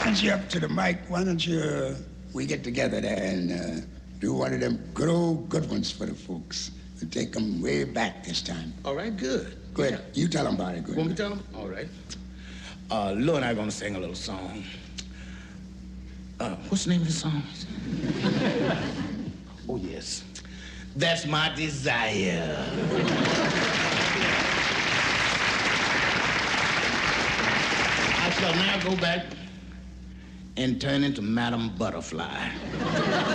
don't you up to the mic? Why don't you, we get together there and do one of them good old good ones for the folks. We'll take them way back this time. All right, good. Go ahead. You tell them about it. Good. Want me to tell them? All right. Lou and I are going to sing a little song. What's the name of the song? Oh, yes. That's my desire. I shall now go back and turn into Madam Butterfly.